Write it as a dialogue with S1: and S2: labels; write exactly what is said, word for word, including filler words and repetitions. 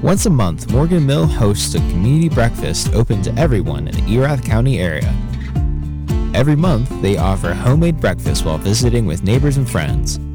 S1: Once a month, Morgan Mill hosts a community breakfast open to everyone in the Erath County area. Every month, they offer homemade breakfast while visiting with neighbors and friends.